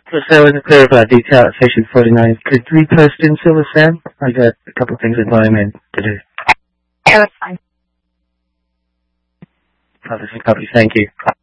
Just so I wasn't clear about detail at Station 49, could we post in Silver Sam? I got a couple things in Wyoming to do. Yeah, that's fine. Obviously, copy. Thank you.